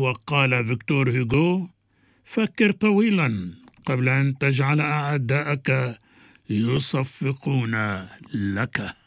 وقال فيكتور هوغو: فكر طويلا قبل أن تجعل أعداءك يصفقون لك.